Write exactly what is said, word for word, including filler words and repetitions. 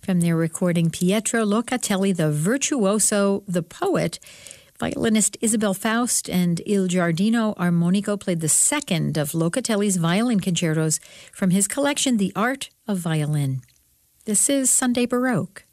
From their recording, Pietro Locatelli, the virtuoso, the poet, violinist Isabel Faust and Il Giardino Armonico played the second of Locatelli's violin concertos from his collection, The Art of Violin. This is Sunday Baroque.